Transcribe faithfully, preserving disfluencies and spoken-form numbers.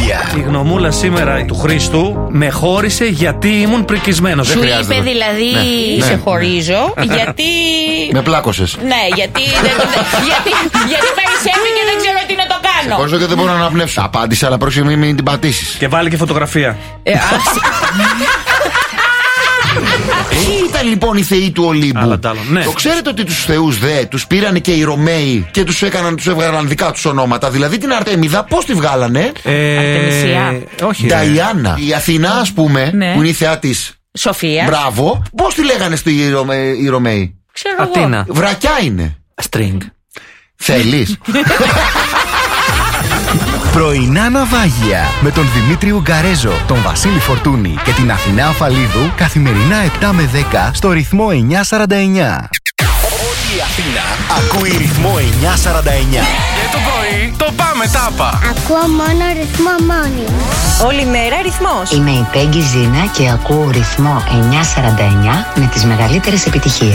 Ναυάγια. Η γνωμούλα σήμερα του Χρήστου με χώρισε γιατί ήμουν πρικισμένος. Σου είπε δηλαδή Ναι, σε ναι. χωρίζω γιατί. Με πλάκωσες. Ναι, γιατί. δεν- γιατί, γιατί περισσεύει και δεν ξέρω τι να το κάνω. Χωρίς και δεν μπορώ να αναπνεύσω. Απάντησε, αλλά πρόσεχε μην, μην την πατήσεις. Και βάλει και φωτογραφία. Ε, άσε. Ποιοι ήταν λοιπόν οι θεοί του Ολύμπου? Άλλα τ' άλλα, ναι. Το ξέρετε ότι τους θεούς δε τους πήρανε και οι Ρωμαίοι και τους έκαναν, τους έβγαλαν δικά τους ονόματα. Δηλαδή την Αρτέμιδα πώς τη βγάλανε? Ε, Αρτεμισία. Όχι. ρε. Νταϊάννα. Η Αθηνά, ας πούμε, Ναι. που είναι η θεά της. Σοφία. Μπράβο. Πώς τη λέγανε στη Ρωμαι- οι Ρωμαίοι? Ξέρω εγώ. Ατίνα. Βρακιά είναι. String. Θέλεις? Πρωινά ναυάγια με τον Δημήτρη Ουγκαρέζο, τον Βασίλη Φορτούνη και την Αθηνά Αφαλίδου καθημερινά επτά με δέκα στο ρυθμό εννιά σαράντα εννιά. Όλη η Αθήνα ακούει ρυθμό εννιά σαράντα εννιά. Και το πρωί το πάμε τάπα. Ακούω μόνο ρυθμό μόνιμο. Όλη μέρα ρυθμός. Είμαι η Πέγγι Ζήνα και ακούω ρυθμό εννιά σαράντα εννιά με τις μεγαλύτερες επιτυχίες.